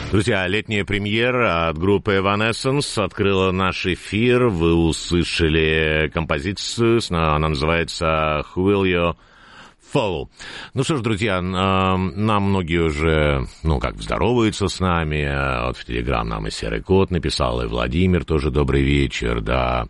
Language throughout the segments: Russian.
Друзья, летняя премьера от группы Evanescence открыла наш эфир. Вы услышали композицию, она называется «Who Will You Follow?». Ну что ж, друзья, нам многие уже, здороваются с нами. Вот в Телеграм нам и Серый Кот написал, и Владимир тоже добрый вечер, да.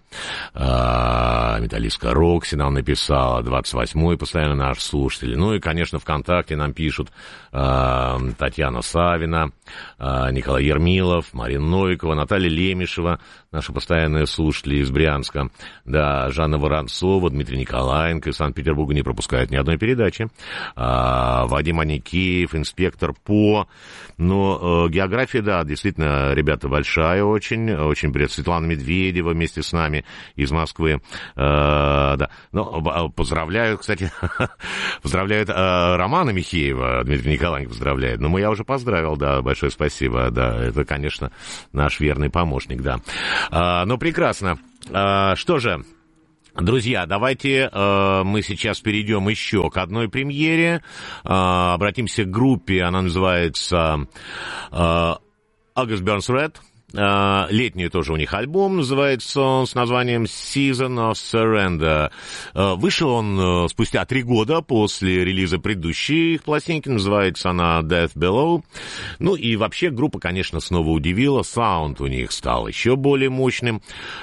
Металлистка Рокси нам написала, 28-й постоянно наш слушатель. Ну и, конечно, ВКонтакте нам пишут Татьяна Савина, Николай Ермилов, Марина Новикова, Наталья Лемешева, наши постоянные слушатели из Брянска, да, Жанна Воронцова, Дмитрий Николаенко из Санкт-Петербурга не пропускает ни одной передачи, Вадим Аникеев, инспектор ПО. Но география, да, действительно, ребята, большая очень, очень приятно. Светлана Медведева вместе с нами из Москвы, да. Ну, поздравляю, кстати, поздравляют Романа Михеева, Дмитрий Николаенко поздравляет. Ну, я уже поздравил, да, большое спасибо, да, это, конечно, наш верный помощник, да. Ну, прекрасно. Что же, друзья, давайте мы сейчас перейдем еще к одной премьере. Обратимся к группе, она называется August Burns Red. Летний тоже у них альбом, называется он с названием Season of Surrender. Вышел он спустя 3 года после релиза предыдущей их пластинки, называется она Death Below. Ну и вообще группа, конечно, снова удивила, саунд у них стал еще более мощным,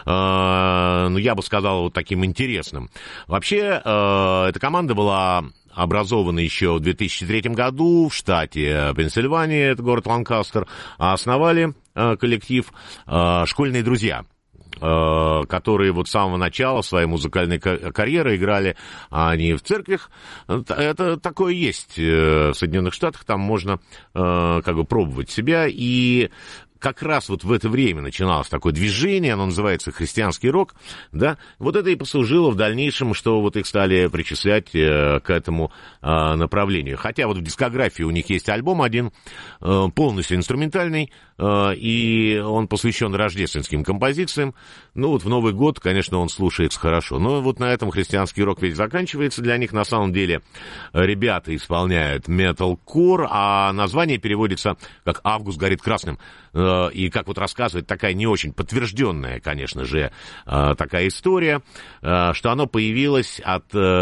ну я бы сказал, вот таким интересным. Вообще, эта команда была образованы еще в 2003 году в штате Пенсильвания, это город Ланкастер, а основали коллектив «Школьные друзья», которые вот с самого начала своей музыкальной карьеры играли они в церквях. Это такое есть в Соединенных Штатах, там можно пробовать себя, и как раз вот в это время начиналось такое движение, оно называется христианский рок, да, вот это и послужило в дальнейшем, что вот их стали причислять к этому направлению. Хотя вот в дискографии у них есть альбом один, полностью инструментальный, и он посвящен рождественским композициям. Ну вот в Новый год, конечно, он слушается хорошо, но вот на этом христианский рок ведь заканчивается для них. На самом деле ребята исполняют металкор, а название переводится как «Август горит красным». И, как вот рассказывает, такая не очень подтвержденная, конечно же, такая история, что оно появилось от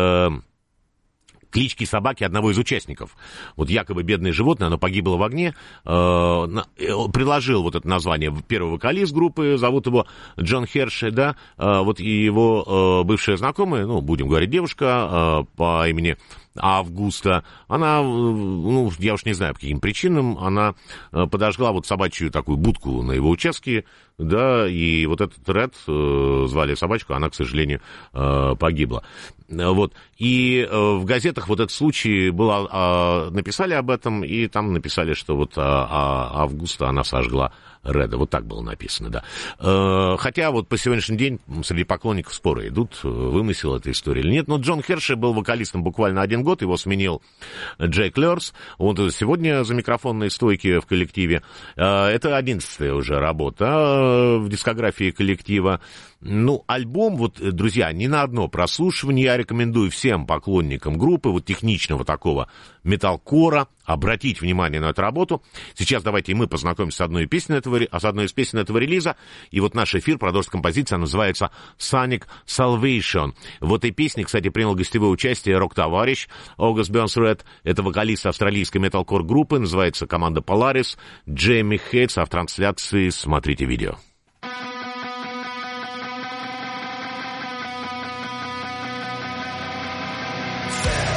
клички собаки одного из участников. Вот якобы бедное животное, оно погибло в огне. Предложил вот это название первый вокалист группы, зовут его Джон Херши, да, вот и его бывшая знакомая, ну, будем говорить, девушка по имени Августа, она, ну, я уж не знаю, по каким причинам, она подожгла вот собачью такую будку на его участке, да, и вот этот Ред, звали собачку, она, к сожалению, погибла. Вот, и в газетах вот этот случай был, написали об этом, и там написали, что вот Августа она сожгла Реда, вот так было написано, да. Хотя вот по сегодняшний день среди поклонников споры идут, вымысел эта история или нет. Но Джон Херши был вокалистом буквально 1 год, его сменил Джейк Лерс, он сегодня за микрофонной стойки в коллективе. Это 11-я уже работа в дискографии коллектива. Ну, альбом, вот, друзья, ни на одно прослушивание я рекомендую всем поклонникам группы, вот техничного такого металкора, обратить внимание на эту работу. Сейчас давайте и мы познакомимся с одной из песен этого релиза, и вот наш эфир продолжит композиция, называется Sonic Salvation. В этой песне, кстати, принял гостевое участие рок-товарищ August Burns Red, это вокалист австралийской металкор группы, называется команда Polaris, Джейми Хейтс, а в трансляции смотрите видео. Yeah.